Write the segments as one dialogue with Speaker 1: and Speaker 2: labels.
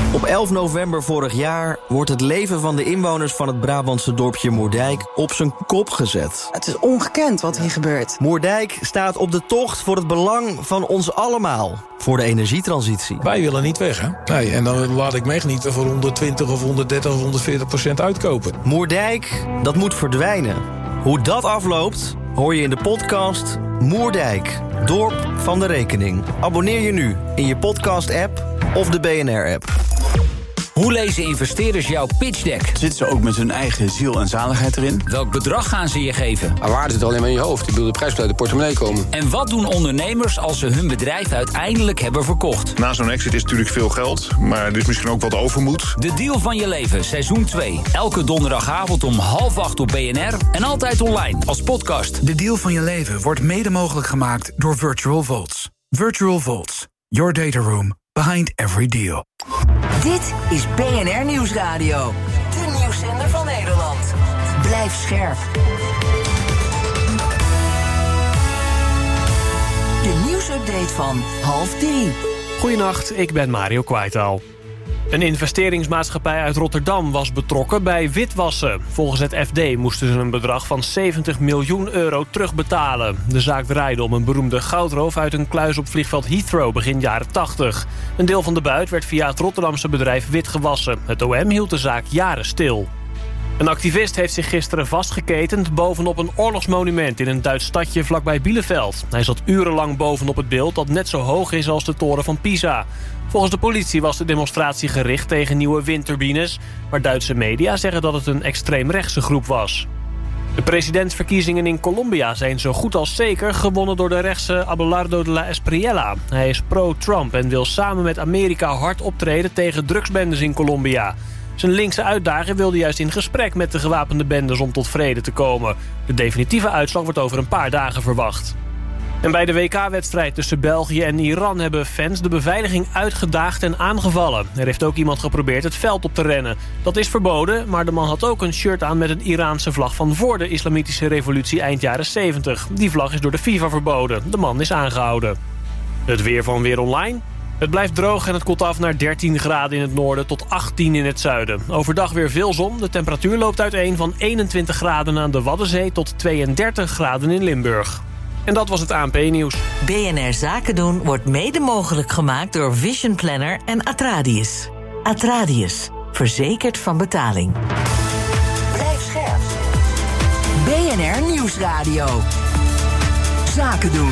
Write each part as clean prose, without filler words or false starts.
Speaker 1: Op 11 november vorig jaar wordt het leven van de inwoners van het Brabantse dorpje Moerdijk op zijn kop gezet.
Speaker 2: Het is ongekend wat hier gebeurt.
Speaker 1: Moerdijk staat op de tocht voor het belang van ons allemaal. Voor de energietransitie.
Speaker 3: Wij willen niet weg, hè? Nee, en dan laat ik me echt niet voor 120 of 130 of 140% uitkopen.
Speaker 1: Moerdijk, dat moet verdwijnen. Hoe dat afloopt, hoor je in de podcast Moerdijk, dorp van de rekening. Abonneer je nu in je podcast-app of de BNR-app.
Speaker 4: Hoe lezen investeerders jouw pitch deck?
Speaker 5: Zitten ze ook met hun eigen ziel en zaligheid erin?
Speaker 4: Welk bedrag gaan ze je geven?
Speaker 6: Maar waarde zit alleen maar in je hoofd. De prijs moet uit de portemonnee komen.
Speaker 4: En wat doen ondernemers als ze hun bedrijf uiteindelijk hebben verkocht?
Speaker 7: Na zo'n exit is natuurlijk veel geld, maar er is misschien ook wat overmoed.
Speaker 4: De deal van je leven, seizoen 2. Elke donderdagavond om 7:30 op BNR en altijd online als podcast.
Speaker 8: De deal van je leven wordt mede mogelijk gemaakt door Virtual Vaults. Virtual Vaults, your data room behind every deal.
Speaker 9: Dit is BNR Nieuwsradio. De nieuwszender van Nederland. Blijf scherp. De nieuwsupdate van 2:30.
Speaker 10: Goedenacht, ik ben Mario Kwaitaal. Een investeringsmaatschappij uit Rotterdam was betrokken bij witwassen. Volgens het FD moesten ze een bedrag van 70 miljoen euro terugbetalen. De zaak draaide om een beroemde goudroof uit een kluis op vliegveld Heathrow begin jaren 80. Een deel van de buit werd via het Rotterdamse bedrijf witgewassen. Het OM hield de zaak jaren stil. Een activist heeft zich gisteren vastgeketend bovenop een oorlogsmonument in een Duits stadje vlakbij Bielefeld. Hij zat urenlang bovenop het beeld dat net zo hoog is als de toren van Pisa. Volgens de politie was de demonstratie gericht tegen nieuwe windturbines, maar Duitse media zeggen dat het een extreemrechtse groep was. De presidentsverkiezingen in Colombia zijn zo goed als zeker gewonnen door de rechtse Abelardo de la Espriella. Hij is pro-Trump en wil samen met Amerika hard optreden tegen drugsbendes in Colombia. Zijn linkse uitdager wilde juist in gesprek met de gewapende bendes om tot vrede te komen. De definitieve uitslag wordt over een paar dagen verwacht. En bij de WK-wedstrijd tussen België en Iran hebben fans de beveiliging uitgedaagd en aangevallen. Er heeft ook iemand geprobeerd het veld op te rennen. Dat is verboden, maar de man had ook een shirt aan met een Iraanse vlag van voor de islamitische revolutie eind jaren 70. Die vlag is door de FIFA verboden. De man is aangehouden. Het weer van Weer Online. Het blijft droog en het koelt af naar 13 graden in het noorden tot 18 in het zuiden. Overdag weer veel zon. De temperatuur loopt uiteen van 21 graden aan de Waddenzee tot 32 graden in Limburg. En dat was het ANP-nieuws.
Speaker 9: BNR Zaken doen wordt mede mogelijk gemaakt door Vision Planner en Atradius. Atradius, verzekerd van betaling. Blijf scherp. BNR Nieuwsradio. Zaken doen.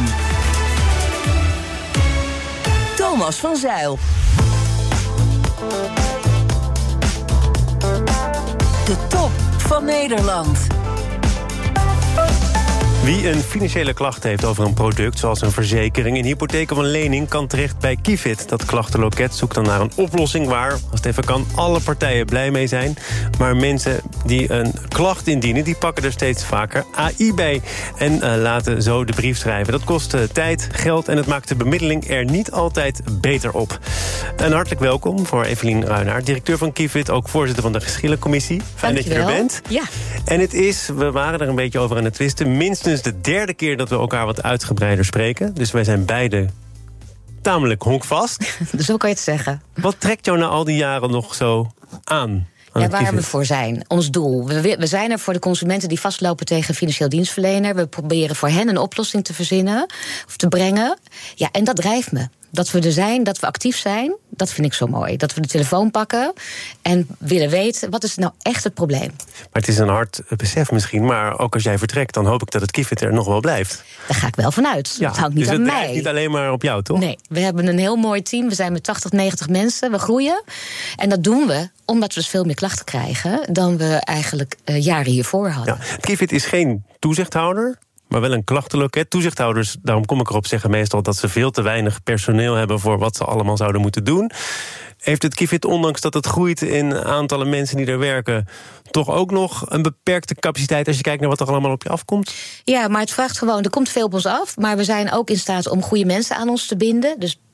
Speaker 9: Thomas van Zijl. De top van Nederland.
Speaker 11: Wie een financiële klacht heeft over een product, zoals een verzekering, een hypotheek of een lening, kan terecht bij Kifid. Dat klachtenloket zoekt dan naar een oplossing waar, als het even kan, alle partijen blij mee zijn. Maar mensen die een klacht indienen, die pakken er steeds vaker AI bij en laten zo de brief schrijven. Dat kost tijd, geld en het maakt de bemiddeling er niet altijd beter op. En hartelijk welkom voor Evelien Ruinaert, directeur van Kifid, ook voorzitter van de geschillencommissie. Fijn dat je er bent.
Speaker 12: Ja.
Speaker 11: En het is, we waren er een beetje over aan het twisten, minstens de derde keer dat we elkaar wat uitgebreider spreken. Dus wij zijn beide tamelijk honkvast.
Speaker 12: Zo kan je het zeggen.
Speaker 11: Wat trekt jou na al die jaren nog zo aan?
Speaker 12: Ja, waar we voor zijn. Ons doel. We zijn er voor de consumenten die vastlopen tegen financieel dienstverlener. We proberen voor hen een oplossing te verzinnen of te brengen. Ja, en dat drijft me. Dat we er zijn, dat we actief zijn, dat vind ik zo mooi. Dat we de telefoon pakken en willen weten, wat is nou echt het probleem?
Speaker 11: Maar het is een hard besef misschien, maar ook als jij vertrekt, dan hoop ik dat het Kifid er nog wel blijft.
Speaker 12: Daar ga ik wel vanuit. Ja, dat hangt niet
Speaker 11: dus
Speaker 12: aan mij.
Speaker 11: Het drijft niet alleen maar op jou, toch?
Speaker 12: Nee, we hebben een heel mooi team. We zijn met 80, 90 mensen, we groeien. En dat doen we omdat we dus veel meer klachten krijgen dan we eigenlijk jaren hiervoor hadden.
Speaker 11: Ja, Kifid is geen toezichthouder, maar wel een klachtenloket. Toezichthouders, daarom kom ik erop, zeggen meestal dat ze veel te weinig personeel hebben voor wat ze allemaal zouden moeten doen. Heeft het Kifid, ondanks dat het groeit in aantallen mensen die er werken, toch ook nog een beperkte capaciteit als je kijkt naar wat er allemaal op je afkomt?
Speaker 12: Ja, maar het vraagt gewoon, er komt veel op ons af, maar we zijn ook in staat om goede mensen aan ons te binden. Dus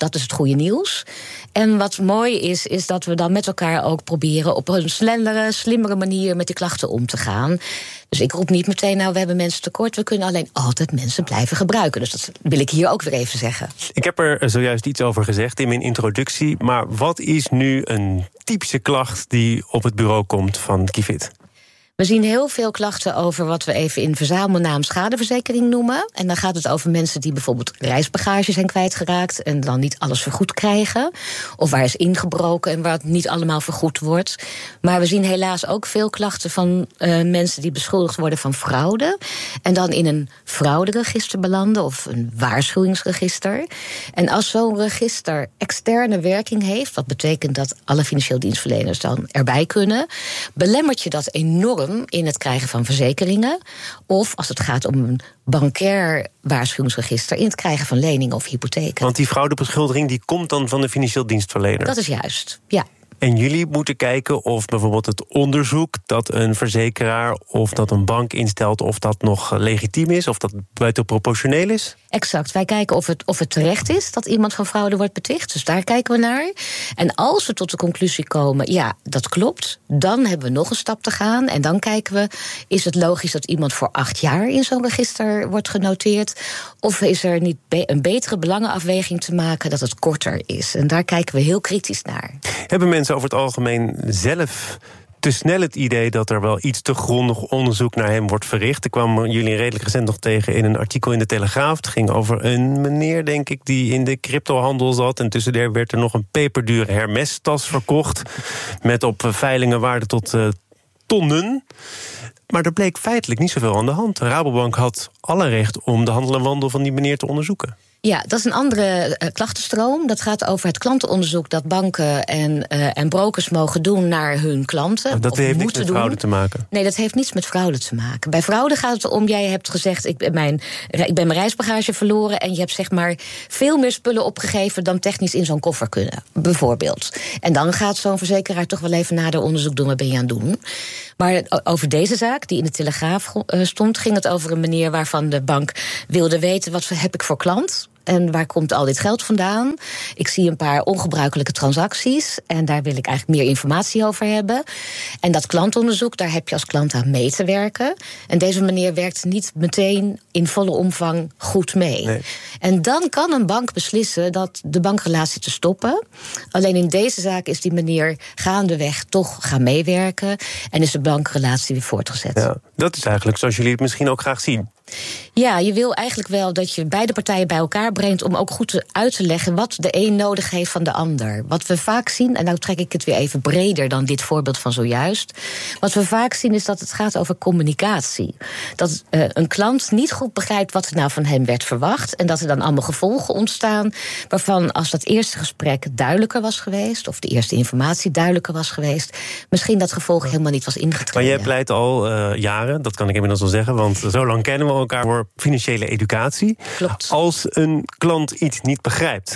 Speaker 12: Dat is het goede nieuws. En wat mooi is dat we dan met elkaar ook proberen op een snellere, slimmere manier met die klachten om te gaan. Dus ik roep niet meteen, we hebben mensen tekort. We kunnen alleen altijd mensen blijven gebruiken. Dus dat wil ik hier ook weer even zeggen.
Speaker 11: Ik heb er zojuist iets over gezegd in mijn introductie. Maar wat is nu een typische klacht die op het bureau komt van Kifid?
Speaker 12: We zien heel veel klachten over wat we even in verzamelnaam schadeverzekering noemen. En dan gaat het over mensen die bijvoorbeeld reisbagage zijn kwijtgeraakt en dan niet alles vergoed krijgen. Of waar is ingebroken en waar het niet allemaal vergoed wordt. Maar we zien helaas ook veel klachten van mensen die beschuldigd worden van fraude. En dan in een frauderegister belanden of een waarschuwingsregister. En als zo'n register externe werking heeft, wat betekent dat alle financieel dienstverleners dan erbij kunnen, belemmert je dat enorm in het krijgen van verzekeringen. Of als het gaat om een bankair waarschuwingsregister, in het krijgen van leningen of hypotheken.
Speaker 11: Want die fraudebeschuldiging die komt dan van de financieel dienstverlener?
Speaker 12: Dat is juist, ja.
Speaker 11: En jullie moeten kijken of bijvoorbeeld het onderzoek dat een verzekeraar of dat een bank instelt, of dat nog legitiem is, of dat buitenproportioneel is?
Speaker 12: Exact. Wij kijken of het terecht is dat iemand van fraude wordt beticht. Dus daar kijken we naar. En als we tot de conclusie komen, ja, dat klopt, dan hebben we nog een stap te gaan. En dan kijken we, is het logisch dat iemand voor 8 jaar in zo'n register wordt genoteerd? Of is er niet een betere belangenafweging te maken dat het korter is? En daar kijken we heel kritisch naar.
Speaker 11: Hebben mensen over het algemeen zelf te snel het idee dat er wel iets te grondig onderzoek naar hem wordt verricht? Ik kwam jullie redelijk recent nog tegen in een artikel in de Telegraaf. Het ging over een meneer, denk ik, die in de cryptohandel zat. En tussendoor werd er nog een peperdure Hermes-tas verkocht met op veilingen waarde tot tonnen. Maar er bleek feitelijk niet zoveel aan de hand. Rabobank had alle recht om de handel en wandel van die meneer te onderzoeken.
Speaker 12: Ja, dat is een andere klachtenstroom. Dat gaat over het klantenonderzoek dat banken en brokers mogen doen naar hun klanten.
Speaker 11: Dat heeft niks met fraude te maken?
Speaker 12: Nee, dat heeft niets met fraude te maken. Bij fraude gaat het om, jij hebt gezegd, ik ben mijn reisbagage verloren en je hebt zeg maar veel meer spullen opgegeven dan technisch in zo'n koffer kunnen, bijvoorbeeld. En dan gaat zo'n verzekeraar toch wel even nader onderzoek doen, wat ben je aan het doen. Maar over deze zaak, die in de Telegraaf stond, ging het over een meneer waarvan de bank wilde weten, wat heb ik voor klant? En waar komt al dit geld vandaan? Ik zie een paar ongebruikelijke transacties en daar wil ik eigenlijk meer informatie over hebben. En dat klantonderzoek, daar heb je als klant aan mee te werken. En deze meneer werkt niet meteen in volle omvang goed mee. Nee. En dan kan een bank beslissen dat de bankrelatie te stoppen. Alleen in deze zaak is die meneer gaandeweg toch gaan meewerken en is de bankrelatie weer voortgezet.
Speaker 11: Ja, dat is eigenlijk zoals jullie het misschien ook graag zien.
Speaker 12: Ja, je wil eigenlijk wel dat je beide partijen bij elkaar brengt om ook goed uit te leggen wat de een nodig heeft van de ander. Wat we vaak zien, en nou trek ik het weer even breder dan dit voorbeeld van zojuist. Wat we vaak zien is dat het gaat over communicatie. Dat een klant niet goed begrijpt wat er nou van hem werd verwacht en dat er dan allemaal gevolgen ontstaan waarvan als dat eerste gesprek duidelijker was geweest of de eerste informatie duidelijker was geweest, misschien dat gevolg helemaal niet was ingetreden.
Speaker 11: Maar jij pleit al jaren, dat kan ik inmiddels wel zeggen, want zo lang kennen we elkaar voor financiële educatie.
Speaker 12: Klopt.
Speaker 11: Als een klant iets niet begrijpt,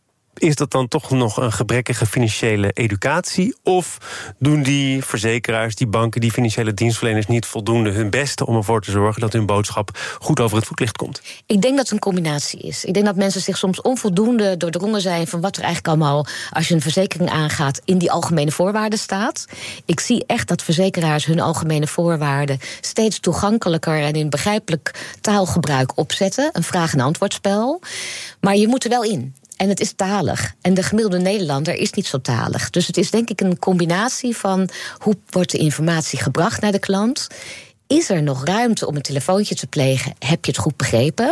Speaker 11: is dat dan toch nog een gebrekkige financiële educatie? Of doen die verzekeraars, die banken, die financiële dienstverleners niet voldoende hun best om ervoor te zorgen dat hun boodschap goed over het voetlicht komt?
Speaker 12: Ik denk dat het een combinatie is. Ik denk dat mensen zich soms onvoldoende doordrongen zijn van wat er eigenlijk allemaal, als je een verzekering aangaat, in die algemene voorwaarden staat. Ik zie echt dat verzekeraars hun algemene voorwaarden steeds toegankelijker en in begrijpelijk taalgebruik opzetten. Een vraag- en antwoordspel. Maar je moet er wel in. En het is talig. En de gemiddelde Nederlander is niet zo talig. Dus het is denk ik een combinatie van hoe wordt de informatie gebracht naar de klant? Is er nog ruimte om een telefoontje te plegen? Heb je het goed begrepen?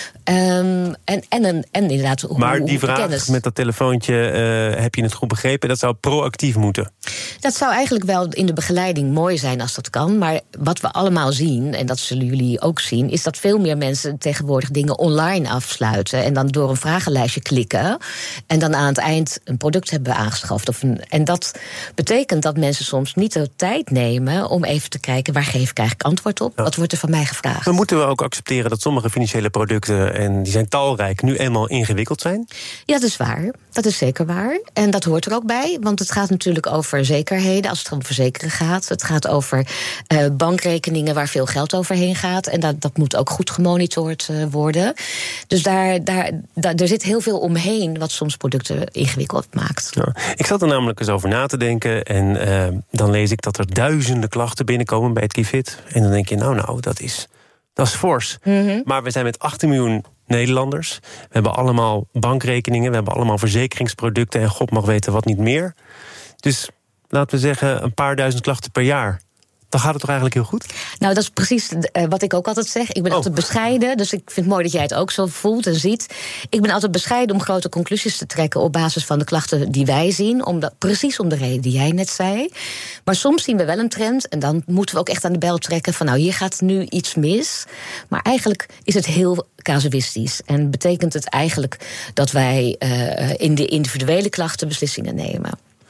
Speaker 12: En inderdaad,
Speaker 11: maar die vraag
Speaker 12: kennis.
Speaker 11: met dat telefoontje, heb je het goed begrepen? Dat zou proactief moeten.
Speaker 12: Dat zou eigenlijk wel in de begeleiding mooi zijn als dat kan. Maar wat we allemaal zien, en dat zullen jullie ook zien, is dat veel meer mensen tegenwoordig dingen online afsluiten en dan door een vragenlijstje klikken en dan aan het eind een product hebben aangeschaft. En dat betekent dat mensen soms niet de tijd nemen om even te kijken, waar geef ik eigenlijk antwoord op. Wat wordt er van mij gevraagd?
Speaker 11: Maar moeten we ook accepteren dat sommige financiële producten, en die zijn talrijk, nu eenmaal ingewikkeld zijn?
Speaker 12: Ja, dat is waar. Dat is zeker waar. En dat hoort er ook bij. Want het gaat natuurlijk over zekerheden als het om verzekeren gaat. Het gaat over bankrekeningen waar veel geld overheen gaat. En dat moet ook goed gemonitord worden. Dus er zit heel veel omheen wat soms producten ingewikkeld maakt.
Speaker 11: Ja, ik zat er namelijk eens over na te denken. En dan lees ik dat er duizenden klachten binnenkomen bij het Kifid. En dan denk je, nou, dat is fors. Mm-hmm. Maar we zijn met 18 miljoen Nederlanders. We hebben allemaal bankrekeningen. We hebben allemaal verzekeringsproducten. En God mag weten wat niet meer. Dus laten we zeggen een paar duizend klachten per jaar. Dan gaat het toch eigenlijk heel goed?
Speaker 12: Nou, dat is precies wat ik ook altijd zeg. Ik ben altijd bescheiden, dus ik vind het mooi dat jij het ook zo voelt en ziet. Ik ben altijd bescheiden om grote conclusies te trekken op basis van de klachten die wij zien. Precies om de reden die jij net zei. Maar soms zien we wel een trend en dan moeten we ook echt aan de bel trekken van nou, hier gaat nu iets mis. Maar eigenlijk is het heel casuïstisch. En betekent het eigenlijk dat wij in de individuele klachten beslissingen nemen.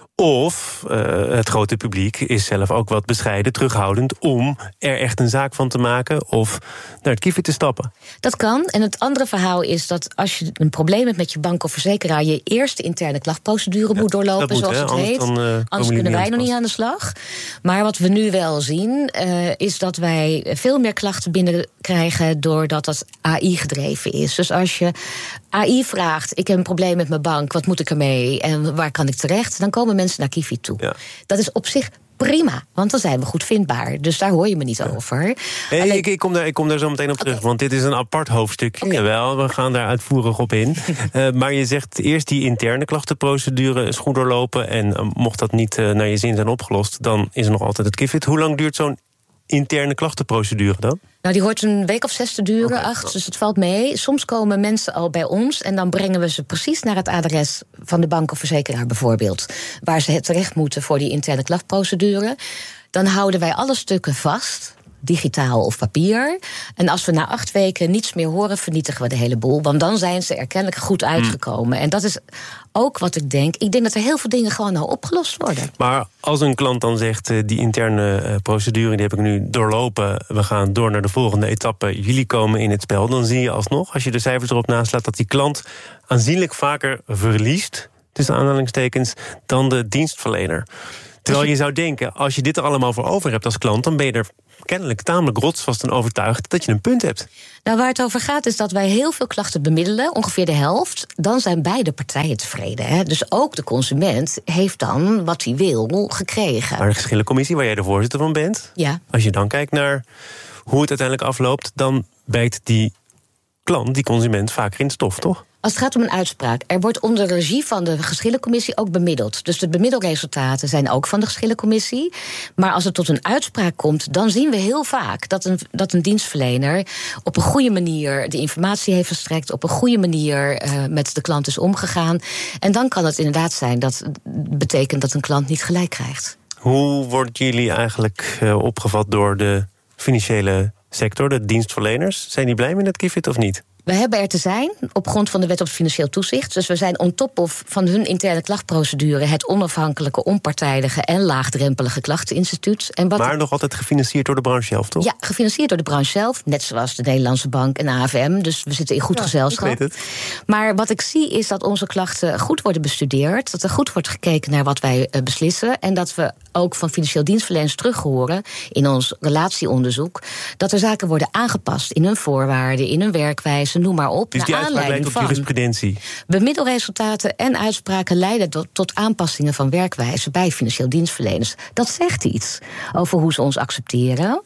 Speaker 11: Of het grote publiek is zelf ook wat bescheiden, terughoudend om er echt een zaak van te maken of naar het Kifid te stappen.
Speaker 12: Dat kan. En het andere verhaal is dat als je een probleem hebt met je bank of verzekeraar, je eerst de interne klachtprocedure moet doorlopen, zoals het heet. Anders kunnen wij nog niet aan de slag. Maar wat we nu wel zien, is dat wij veel meer klachten binnenkrijgen doordat dat AI gedreven is. Dus als je AI vraagt, ik heb een probleem met mijn bank, wat moet ik ermee en waar kan ik terecht? Dan komen mensen naar Kifid toe. Ja. Dat is op zich prima, want dan zijn we goed vindbaar. Dus daar hoor je me niet over.
Speaker 11: Hey, ik kom daar zo meteen op terug, want dit is een apart hoofdstuk. Okay. Jawel, we gaan daar uitvoerig op in. Maar je zegt eerst die interne klachtenprocedure is goed doorlopen en mocht dat niet naar je zin zijn opgelost, dan is er nog altijd het Kifid. Hoe lang duurt zo'n interne klachtenprocedure dan?
Speaker 12: Nou, die hoort een week of 6 te duren, 8, dus het valt mee. Soms komen mensen al bij ons en dan brengen we ze precies naar het adres van de bank of verzekeraar bijvoorbeeld, waar ze terecht moeten voor die interne klachtprocedure. Dan houden wij alle stukken vast, digitaal of papier. En als we na 8 weken niets meer horen, vernietigen we de hele boel. Want dan zijn ze er kennelijk goed uitgekomen. En dat is ook wat ik denk. Ik denk dat er heel veel dingen gewoon al opgelost worden.
Speaker 11: Maar als een klant dan zegt, die interne procedure, die heb ik nu doorlopen, we gaan door naar de volgende etappe, jullie komen in het spel, dan zie je alsnog, als je de cijfers erop naslaat, dat die klant aanzienlijk vaker verliest, tussen aanhalingstekens, dan de dienstverlener. Terwijl je zou denken, als je dit er allemaal voor over hebt als klant, dan ben je er kennelijk tamelijk rotsvast en overtuigd dat je een punt hebt.
Speaker 12: Nou, waar het over gaat is dat wij heel veel klachten bemiddelen, ongeveer de helft. Dan zijn beide partijen tevreden. Hè? Dus ook de consument heeft dan wat hij wil gekregen.
Speaker 11: Maar de geschillencommissie, waar jij de voorzitter van bent,
Speaker 12: ja.
Speaker 11: Als je dan kijkt naar hoe het uiteindelijk afloopt, dan bijt die klant, die consument, vaker in het stof, toch?
Speaker 12: Als het gaat om een uitspraak, er wordt onder regie van de geschillencommissie ook bemiddeld. Dus de bemiddelresultaten zijn ook van de geschillencommissie. Maar als het tot een uitspraak komt, dan zien we heel vaak dat een dienstverlener op een goede manier de informatie heeft verstrekt, op een goede manier met de klant is omgegaan. En dan kan het inderdaad zijn dat betekent dat een klant niet gelijk krijgt.
Speaker 11: Hoe worden jullie eigenlijk opgevat door de financiële sector, de dienstverleners? Zijn die blij met het Kifid of niet?
Speaker 12: We hebben er te zijn op grond van de wet op het financieel toezicht. Dus we zijn on top of van hun interne klachtprocedure het onafhankelijke, onpartijdige en laagdrempelige klachteninstituut.
Speaker 11: Maar nog altijd gefinancierd door de branche zelf, toch?
Speaker 12: Ja, gefinancierd door de branche zelf, net zoals de Nederlandse Bank en AFM. Dus we zitten in goed gezelschap.
Speaker 11: Ik weet het.
Speaker 12: Maar wat ik zie is dat onze klachten goed worden bestudeerd, dat er goed wordt gekeken naar wat wij beslissen en dat we ook van financieel dienstverleners terug horen in ons relatieonderzoek dat er zaken worden aangepast in hun voorwaarden, in hun werkwijze, noem maar op.
Speaker 11: Dus die uitspraak leidt tot jurisprudentie?
Speaker 12: Bemiddelresultaten en uitspraken leiden tot aanpassingen van werkwijze bij financieel dienstverleners. Dat zegt iets over hoe ze ons accepteren.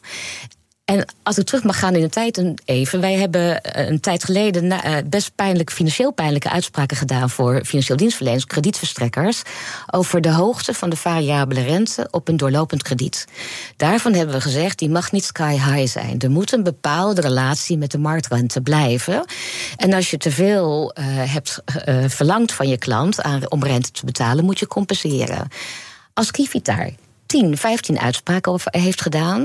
Speaker 12: En als ik terug mag gaan in de tijd even. Wij hebben een tijd geleden best financieel pijnlijke uitspraken gedaan voor financieel dienstverleners, kredietverstrekkers, over de hoogte van de variabele rente op een doorlopend krediet. Daarvan hebben we gezegd, die mag niet sky high zijn. Er moet een bepaalde relatie met de marktrente blijven. En als je te veel hebt verlangd van je klant om rente te betalen, moet je compenseren. Als Kifid daar 10, 15 uitspraken over heeft gedaan.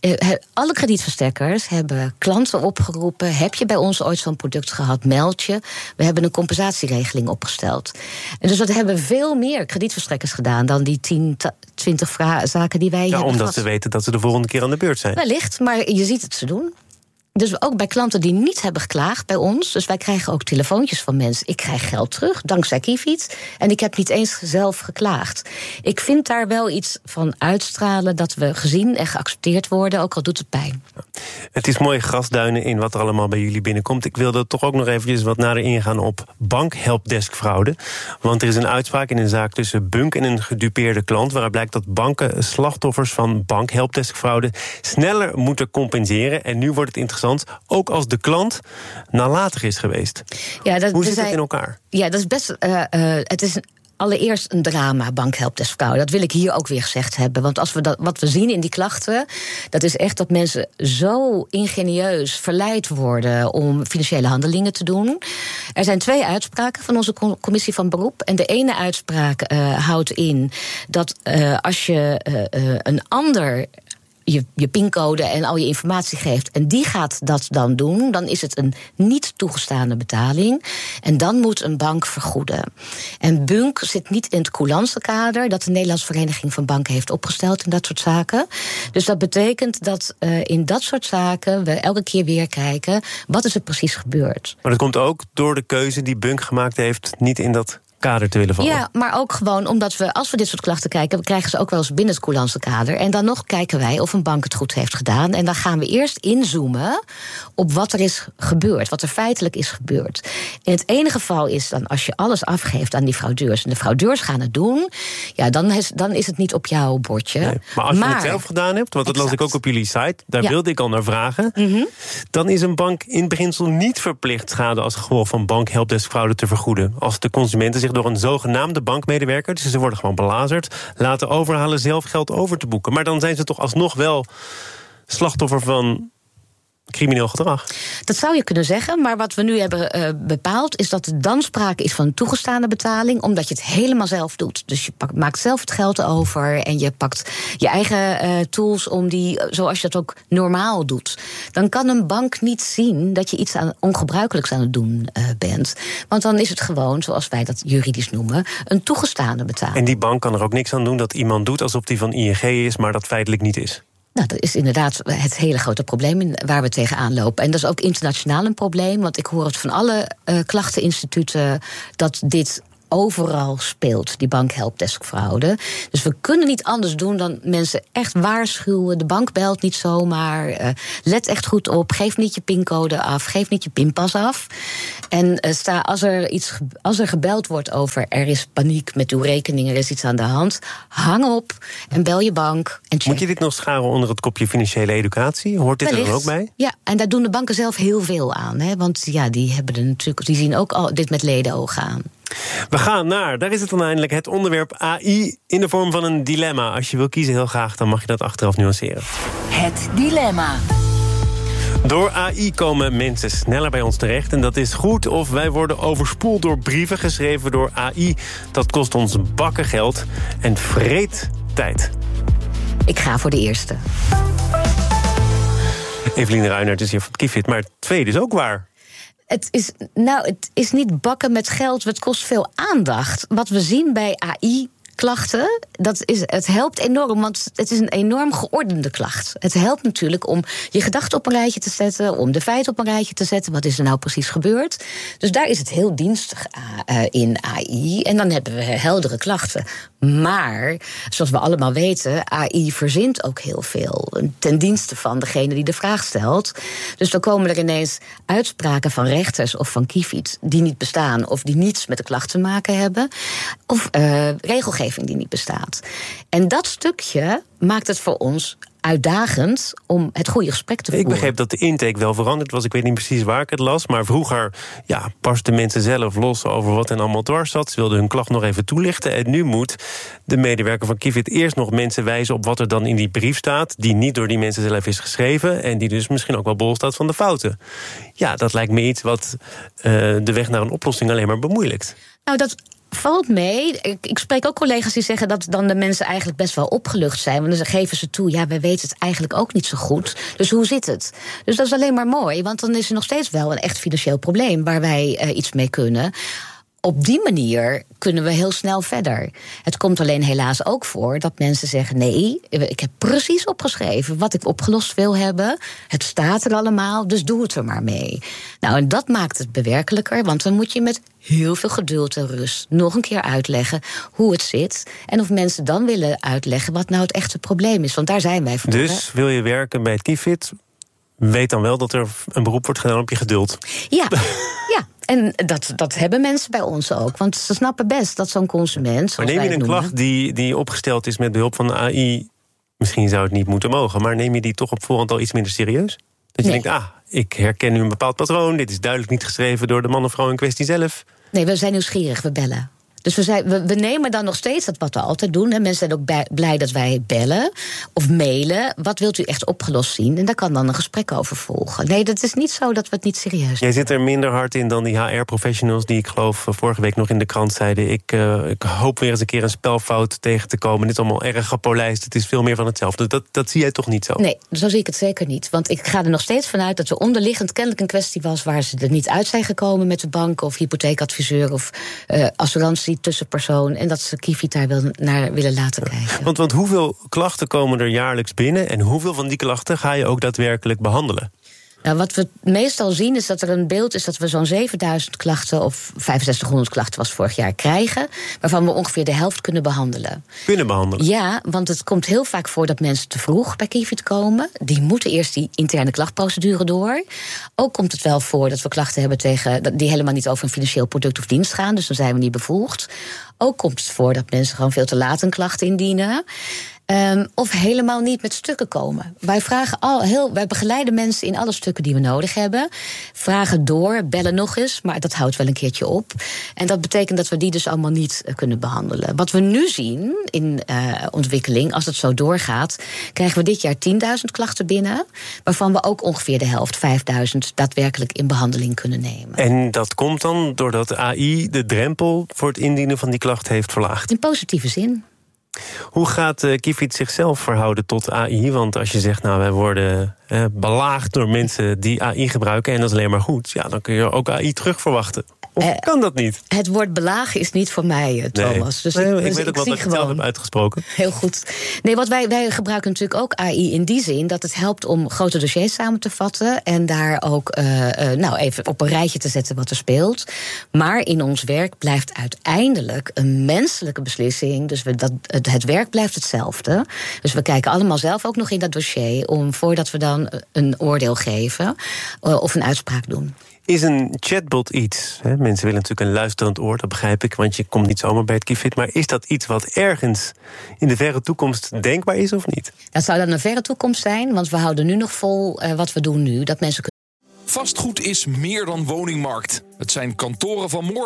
Speaker 12: Alle kredietverstrekkers hebben klanten opgeroepen. Heb je bij ons ooit zo'n product gehad? Meld je. We hebben een compensatieregeling opgesteld. En dus dat hebben veel meer kredietverstrekkers gedaan dan die 20 zaken die wij hebben
Speaker 11: omdat ze weten dat ze de volgende keer aan de beurt zijn.
Speaker 12: Wellicht, maar je ziet het ze doen. Dus ook bij klanten die niet hebben geklaagd bij ons. Dus wij krijgen ook telefoontjes van mensen. Ik krijg geld terug, dankzij Kifid. En ik heb niet eens zelf geklaagd. Ik vind daar wel iets van uitstralen dat we gezien en geaccepteerd worden, ook al doet het pijn.
Speaker 11: Het is mooi grasduinen in wat er allemaal bij jullie binnenkomt. Ik wilde toch ook nog eventjes wat nader ingaan op bankhelpdeskfraude. Want er is een uitspraak in een zaak tussen Bunk en een gedupeerde klant, waaruit blijkt dat banken slachtoffers van bankhelpdeskfraude sneller moeten compenseren. En nu wordt het interessant, ook als de klant nalatig is geweest.
Speaker 12: Ja,
Speaker 11: hoe zit dat in elkaar?
Speaker 12: Ja, dat is best. Het is allereerst een drama, bankhelpdeskfraude. Dat wil ik hier ook weer gezegd hebben. Want wat we zien in die klachten, dat is echt dat mensen zo ingenieus verleid worden om financiële handelingen te doen. Er zijn 2 uitspraken van onze commissie van beroep. En de ene uitspraak houdt in dat als je een ander je pincode en al je informatie geeft en die gaat dat dan doen, dan is het een niet toegestane betaling. En dan moet een bank vergoeden. En Bunk zit niet in het coulancenkader dat de Nederlandse Vereniging van Banken heeft opgesteld in dat soort zaken. Dus dat betekent dat in dat soort zaken we elke keer weer kijken, wat is er precies gebeurd?
Speaker 11: Maar dat komt ook door de keuze die Bunk gemaakt heeft niet in dat kader te willen vallen.
Speaker 12: Ja, maar ook gewoon omdat we, als we dit soort klachten kijken, we krijgen ze ook wel eens binnen het coulancenkader. En dan nog kijken wij of een bank het goed heeft gedaan. En dan gaan we eerst inzoomen op wat er is gebeurd, wat er feitelijk is gebeurd. In het ene geval is dan als je alles afgeeft aan die fraudeurs en de fraudeurs gaan het doen, ja, dan is het niet op jouw bordje.
Speaker 11: Nee, maar als je het zelf gedaan hebt, want dat las ik ook op jullie site, daar wilde ik al naar vragen, dan is een bank in beginsel niet verplicht schade als gevolg van bankhelpdeskfraude te vergoeden. Als de consumenten zich door een zogenaamde bankmedewerker, dus ze worden gewoon belazerd, laten overhalen zelf geld over te boeken. Maar dan zijn ze toch alsnog wel slachtoffer van crimineel gedrag.
Speaker 12: Dat zou je kunnen zeggen, maar wat we nu hebben bepaald is dat er dan sprake is van een toegestane betaling, omdat je het helemaal zelf doet. Dus je maakt zelf het geld over en je pakt je eigen tools om die, zoals je dat ook normaal doet. Dan kan een bank niet zien dat je iets ongebruikelijks aan het doen bent. Want dan is het gewoon, zoals wij dat juridisch noemen, een toegestane betaling.
Speaker 11: En die bank kan er ook niks aan doen dat iemand doet alsof die van ING is, maar dat feitelijk niet is.
Speaker 12: Nou, dat is inderdaad het hele grote probleem waar we tegenaan lopen. En dat is ook internationaal een probleem, want ik hoor het van alle klachteninstituten dat dit overal speelt, die bankhelpdeskfraude. Dus we kunnen niet anders doen dan mensen echt waarschuwen. De bank belt niet zomaar. Let echt goed op. Geef niet je pincode af. Geef niet je pinpas af. En als er gebeld wordt over er is paniek met uw rekening, er is iets aan de hand, hang op en bel je bank en check.
Speaker 11: Moet je dit nog scharen onder het kopje financiële educatie? Hoort dit er ook bij?
Speaker 12: Ja, en daar doen de banken zelf heel veel aan. Hè? Want ja, die zien ook al dit met ledenogen aan.
Speaker 11: We gaan naar, daar is het dan eindelijk, het onderwerp AI in de vorm van een dilemma. Als je wil kiezen heel graag, dan mag je dat achteraf nuanceren.
Speaker 9: Het dilemma.
Speaker 11: Door AI komen mensen sneller bij ons terecht en dat is goed, of wij worden overspoeld door brieven geschreven door AI. Dat kost ons bakken geld en vreet tijd.
Speaker 12: Ik ga voor de eerste.
Speaker 11: Eveline Ruijnaert is hier van Kifid, maar het tweede is ook waar.
Speaker 12: Het is niet bakken met geld, het kost veel aandacht. Wat we zien bij AI-klachten, het helpt enorm, want het is een enorm geordende klacht. Het helpt natuurlijk om je gedachten op een rijtje te zetten, om de feiten op een rijtje te zetten. Wat is er nou precies gebeurd? Dus daar is het heel dienstig in AI. En dan hebben we heldere klachten. Maar, zoals we allemaal weten, AI verzint ook heel veel ten dienste van degene die de vraag stelt. Dus dan komen er ineens uitspraken van rechters of van Kifid die niet bestaan of die niets met de klacht te maken hebben, of regelgeving die niet bestaat. En dat stukje maakt het voor ons uitdagend om het goede gesprek te voeren.
Speaker 11: Ik begreep dat de intake wel veranderd was. Ik weet niet precies waar ik het las, maar vroeger barsten mensen zelf los over wat hen allemaal dwars zat. Ze wilden hun klacht nog even toelichten. En nu moet de medewerker van Kifid eerst nog mensen wijzen op wat er dan in die brief staat, die niet door die mensen zelf is geschreven en die dus misschien ook wel bol staat van de fouten. Ja, dat lijkt me iets wat de weg naar een oplossing alleen maar bemoeilijkt.
Speaker 12: Nou, dat valt mee. Ik spreek ook collega's die zeggen dat dan de mensen eigenlijk best wel opgelucht zijn. Want dan geven ze toe, ja, wij weten het eigenlijk ook niet zo goed. Dus hoe zit het? Dus dat is alleen maar mooi, want dan is er nog steeds wel een echt financieel probleem waar wij iets mee kunnen. op die manier kunnen we heel snel verder. Het komt alleen helaas ook voor dat mensen zeggen... nee, ik heb precies opgeschreven wat ik opgelost wil hebben. Het staat er allemaal, dus doe het er maar mee. Nou, en dat maakt het bewerkelijker, want dan moet je met heel veel geduld en rust nog een keer uitleggen hoe het zit. En of mensen dan willen uitleggen wat nou het echte probleem is. Want daar zijn wij voor.
Speaker 11: Dus wil je werken bij het Kifid, weet dan wel dat er een beroep wordt gedaan op je geduld.
Speaker 12: Ja, ja. En dat hebben mensen bij ons ook. Want ze snappen best dat zo'n consument...
Speaker 11: Maar neem je een klacht die opgesteld is met behulp van de AI... misschien zou het niet moeten mogen... maar neem je die toch op voorhand al iets minder serieus? Dat je denkt, ik herken nu een bepaald patroon... dit is duidelijk niet geschreven door de man of vrouw in kwestie zelf.
Speaker 12: Nee, we zijn nieuwsgierig, we bellen. Dus we nemen dan nog steeds dat wat we altijd doen. En mensen zijn ook blij dat wij bellen of mailen. Wat wilt u echt opgelost zien? En daar kan dan een gesprek over volgen. Nee, dat is niet zo dat we het niet serieus nemen.
Speaker 11: Jij zit er minder hard in dan die HR-professionals... die ik geloof vorige week nog in de krant zeiden... ik hoop weer eens een keer een spelfout tegen te komen. Dit is allemaal erg gepolijst. Het is veel meer van hetzelfde. Dat zie jij toch niet zo?
Speaker 12: Nee, zo zie ik het zeker niet. Want ik ga er nog steeds vanuit dat er onderliggend kennelijk een kwestie was... waar ze er niet uit zijn gekomen met de bank... of hypotheekadviseur of assurantie tussenpersoon... en dat ze Kifid daar naar willen laten kijken.
Speaker 11: Want hoeveel klachten komen er jaarlijks binnen... en hoeveel van die klachten ga je ook daadwerkelijk behandelen?
Speaker 12: Nou, wat we meestal zien is dat er een beeld is... dat we zo'n 7000 klachten of 6500 klachten was vorig jaar krijgen... waarvan we ongeveer de helft kunnen behandelen.
Speaker 11: Kunnen behandelen?
Speaker 12: Ja, want het komt heel vaak voor dat mensen te vroeg bij Kifid komen. Die moeten eerst die interne klachtprocedure door. Ook komt het wel voor dat we klachten hebben die helemaal niet over een financieel product of dienst gaan. Dus dan zijn we niet bevoegd. Ook komt het voor dat mensen gewoon veel te laat een klacht indienen... of helemaal niet met stukken komen. Wij begeleiden mensen in alle stukken die we nodig hebben. Vragen door, bellen nog eens, maar dat houdt wel een keertje op. En dat betekent dat we die dus allemaal niet kunnen behandelen. Wat we nu zien in ontwikkeling, als het zo doorgaat... krijgen we dit jaar 10.000 klachten binnen... waarvan we ook ongeveer de helft, 5.000, daadwerkelijk in behandeling kunnen nemen.
Speaker 11: En dat komt dan doordat AI de drempel voor het indienen van die klacht heeft verlaagd?
Speaker 12: In positieve zin.
Speaker 11: Hoe gaat Kifid zichzelf verhouden tot AI? Want als je zegt, wij worden belaagd door mensen die AI gebruiken... en dat is alleen maar goed, dan kun je ook AI terug verwachten. Of kan dat niet?
Speaker 12: Het woord belagen is niet voor mij, Thomas.
Speaker 11: Nee. Dus ik weet ook wel dat ik het zelf heb uitgesproken.
Speaker 12: Heel goed. Nee, wat wij gebruiken natuurlijk ook AI in die zin... dat het helpt om grote dossiers samen te vatten... en daar ook even op een rijtje te zetten wat er speelt. Maar in ons werk blijft uiteindelijk een menselijke beslissing. Dus het werk blijft hetzelfde. Dus we kijken allemaal zelf ook nog in dat dossier... voordat we dan een oordeel geven of een uitspraak doen.
Speaker 11: Is een chatbot iets? Mensen willen natuurlijk een luisterend oor, dat begrijp ik... want je komt niet zomaar bij het Kifid. Maar is dat iets wat ergens in de verre toekomst denkbaar is of niet?
Speaker 12: Dat zou dan een verre toekomst zijn, want we houden nu nog vol wat we doen nu. Dat mensen
Speaker 13: Vastgoed is meer dan woningmarkt. Het zijn kantoren van morgen.